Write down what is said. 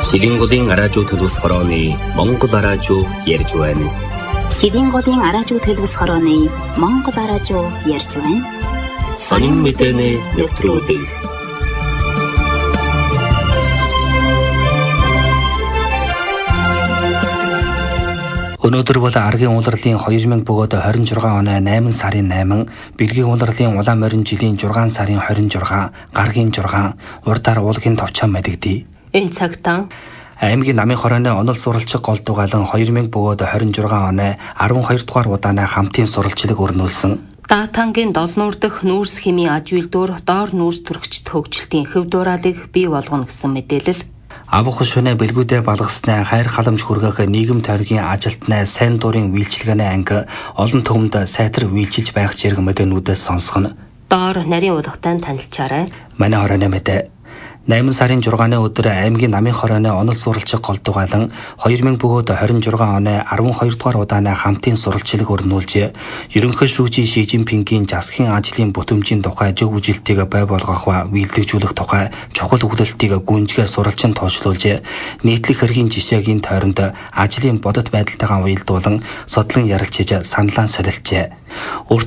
Ширийн голын араажуу төлөвс хорооны Монгол араажуу ярьж байна. Ширийн голын араажуу төлөвс хорооны Монгол араажуу ярьж байна. Сонин мэдээний нэвтрүүлэг. Өнөөдөр бол аргийн улирлын 2026 оны 8 сарын 8, бэлгийн улирлын улаан морин жилийн 6 сарын 26, гаргийн 6, урдаар уулгийн товчхон мэдэгдэе. Энэ цагтаа аймгийн намын хорооны онол суралцах гол дугаалan 2026 оны 12 дугаар удаанаа хамтын суралцлыг өрнүүлсэн. Даатангийн 7 нүүр дэх нүүрс хэмийн аж үйлдвэр доор нүүрс төрөгчд хөгжилтийн хөв дуурайлыг бий болгоно гэсэн мэдээлэл. Авах шөнө бэлгүүдээ балгаснаа хайр халамж хүргэх нийгэм тойргийн ажилтнаа сайн дурын үйлчилгээний анги олон түмэнд сайтар үйлчилж байх зэрэг мэдээнүүдээс сонсгоно. Доор нарийн уулгатай танилцаарай. Манай хорооны мэдээ. 8 сарын 6-ны өдөр аймгийн намын хорооны онол суралцах гол дугаалan 2026 оны 12 дугаар удаанаа хамтын суралцлыг өрнүүлж, ерөнхий шүүжийн Ши Жинпингийн засгийн ажлын бүтэмжийн тухай зөв үжилтийг бай болгох ба үйлдвэрлэх тухай чухал өгүүлэлтийг гүнзгий суралцсан тооцоолж, нийтлэг хэргийн жишээгийн тойронд ажлын бодит байдалтайгаа уялдуулан судлан ярилцж саналаа солилцжээ.